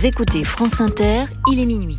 Vous écoutez France Inter, il est minuit.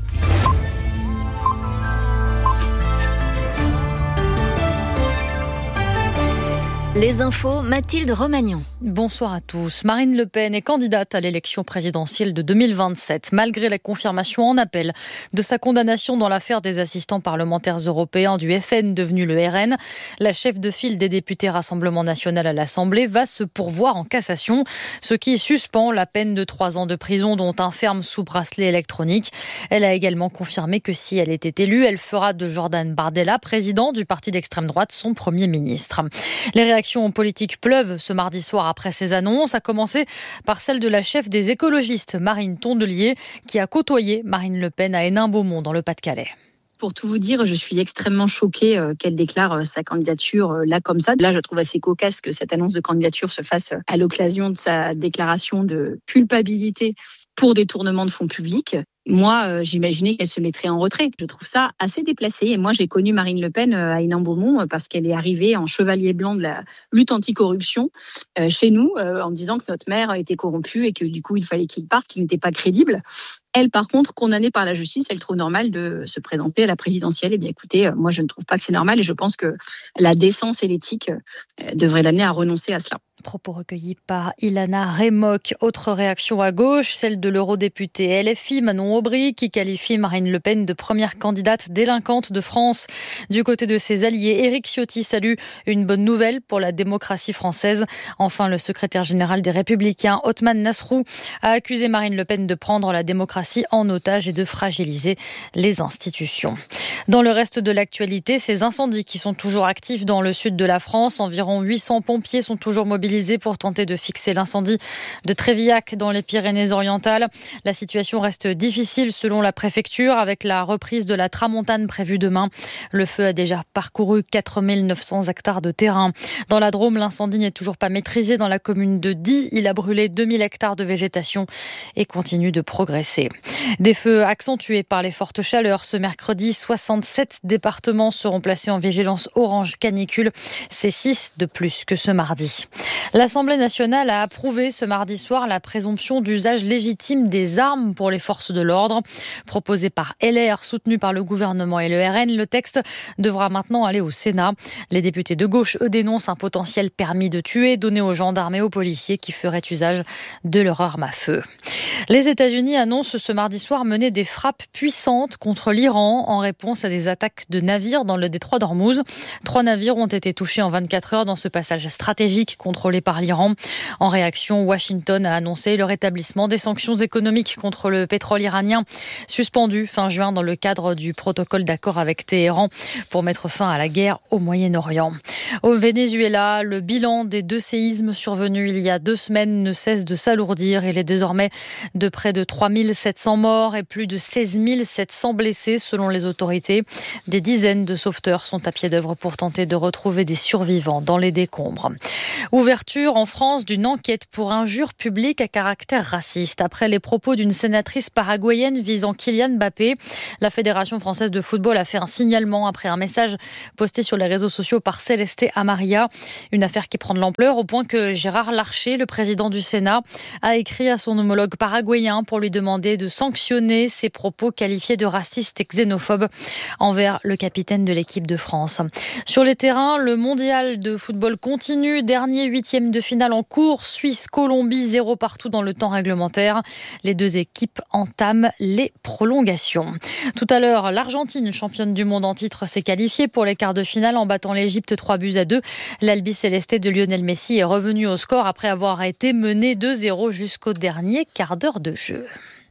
Les infos, Mathilde Romagnan. Bonsoir à tous. Marine Le Pen est candidate à l'élection présidentielle de 2027, malgré la confirmation en appel de sa condamnation dans l'affaire des assistants parlementaires européens du FN devenu le RN. La chef de file des députés Rassemblement National à l'Assemblée va se pourvoir en cassation, ce qui suspend la peine de 3 ans de prison dont un ferme sous bracelet électronique. Elle a également confirmé que si elle était élue, elle fera de Jordan Bardella, président du parti d'extrême droite, son premier ministre. Les réactions politiques pleuvent ce mardi soir après ces annonces, à commencer par celle de la chef des écologistes, Marine Tondelier, qui a côtoyé Marine Le Pen à Hénin-Beaumont dans le Pas-de-Calais. Pour tout vous dire, je suis extrêmement choquée qu'elle déclare sa candidature là comme ça. Là, je trouve assez cocasse que cette annonce de candidature se fasse à l'occasion de sa déclaration de culpabilité pour détournement de fonds publics. Moi, j'imaginais qu'elle se mettrait en retrait. Je trouve ça assez déplacé. Et moi, j'ai connu Marine Le Pen à Hénin-Beaumont parce qu'elle est arrivée en chevalier blanc de la lutte anticorruption chez nous en disant que notre maire était corrompu et que du coup, il fallait qu'il parte, qu'il n'était pas crédible. Elle, par contre, condamnée par la justice, elle trouve normal de se présenter à la présidentielle. Eh bien, écoutez, moi, je ne trouve pas que c'est normal et je pense que la décence et l'éthique devraient l'amener à renoncer à cela. Propos recueillis par Ilana Remoc. Autre réaction à gauche, celle de l'eurodéputée LFI Manon Aubry qui qualifie Marine Le Pen de première candidate délinquante de France. Du côté de ses alliés, Éric Ciotti salue une bonne nouvelle pour la démocratie française. Enfin, le secrétaire général des Républicains, Othman Nasrou, a accusé Marine Le Pen de prendre la démocratie en otage et de fragiliser les institutions. Dans le reste de l'actualité, ces incendies qui sont toujours actifs dans le sud de la France, environ 800 pompiers sont toujours mobilisés pour tenter de fixer l'incendie de Trévillac dans les Pyrénées-Orientales. La situation reste difficile selon la préfecture avec la reprise de la tramontane prévue demain. Le feu a déjà parcouru 4900 hectares de terrain. Dans la Drôme, l'incendie n'est toujours pas maîtrisé dans la commune de Die. Il a brûlé 2000 hectares de végétation et continue de progresser. Des feux accentués par les fortes chaleurs. Ce mercredi, 67 départements seront placés en vigilance orange canicule. C'est 6 de plus que ce mardi. L'Assemblée nationale a approuvé ce mardi soir la présomption d'usage légitime des armes pour les forces de l'ordre. Proposé par LR, soutenu par le gouvernement et le RN, le texte devra maintenant aller au Sénat. Les députés de gauche, eux, dénoncent un potentiel permis de tuer donné aux gendarmes et aux policiers qui feraient usage de leur arme à feu. Les États-Unis annoncent ce mardi soir mener des frappes puissantes contre l'Iran en réponse à des attaques de navires dans le détroit d'Ormuz. 3 navires ont été touchés en 24 heures dans ce passage stratégique contrôlé par l'Iran. En réaction, Washington a annoncé le rétablissement des sanctions économiques contre le pétrole iranien, suspendu fin juin dans le cadre du protocole d'accord avec Téhéran pour mettre fin à la guerre au Moyen-Orient. Au Venezuela, le bilan des 2 séismes survenus il y a 2 semaines ne cesse de s'alourdir. Il est désormais de près de 3700 morts et plus de 16 700 blessés selon les autorités. Des dizaines de sauveteurs sont à pied d'œuvre pour tenter de retrouver des survivants dans les décombres. Ouverture en France d'une enquête pour injure publique à caractère raciste. Après les propos d'une sénatrice paraguayenne visant Kylian Mbappé, la Fédération française de football a fait un signalement après un message posté sur les réseaux sociaux par Célesté Amaria. Une affaire qui prend de l'ampleur au point que Gérard Larcher, le président du Sénat, a écrit à son homologue paraguayen pour lui demander de sanctionner ses propos qualifiés de racistes et xénophobes envers le capitaine de l'équipe de France. Sur les terrains, le mondial de football continue. Dernier 8e de finale en cours. Suisse-Colombie, 0 partout dans le temps réglementaire. Les 2 équipes entament les prolongations. Tout à l'heure, l'Argentine, championne du monde en titre, s'est qualifiée pour les quarts de finale en battant l'Égypte 3-2. L'Albi Célesté de Lionel Messi est revenu au score après avoir été mené 2-0 jusqu'au dernier quart d'heure de jeu.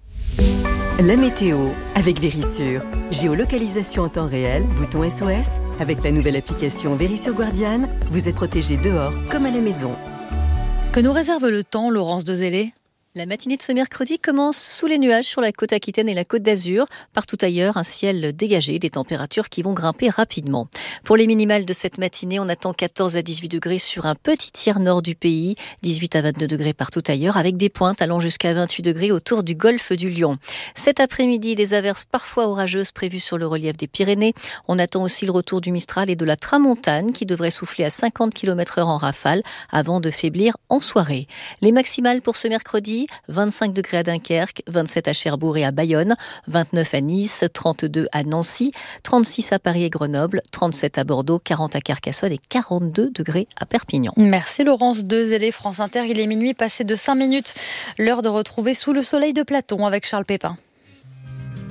La météo avec Vérissure. Géolocalisation en temps réel, bouton SOS. Avec la nouvelle application Vérissure Guardian, vous êtes protégé dehors comme à la maison. Que nous réserve le temps, Laurence Dezellé ? La matinée de ce mercredi commence sous les nuages sur la côte aquitaine et la côte d'Azur. Partout ailleurs, un ciel dégagé, des températures qui vont grimper rapidement. Pour les minimales de cette matinée, on attend 14 à 18 degrés sur un petit tiers nord du pays, 18 à 22 degrés partout ailleurs, avec des pointes allant jusqu'à 28 degrés autour du golfe du Lion. Cet après-midi, des averses parfois orageuses prévues sur le relief des Pyrénées. On attend aussi le retour du Mistral et de la tramontane qui devrait souffler à 50 km/h en rafale avant de faiblir en soirée. Les maximales pour ce mercredi, Paris, 25 degrés à Dunkerque, 27 à Cherbourg et à Bayonne, 29 à Nice, 32 à Nancy, 36 à Paris et Grenoble, 37 à Bordeaux, 40 à Carcassonne et 42 degrés à Perpignan. Merci Laurence Dezellé, France Inter. Il est minuit passé de 5 minutes. L'heure de retrouver Sous le soleil de Platon avec Charles Pépin.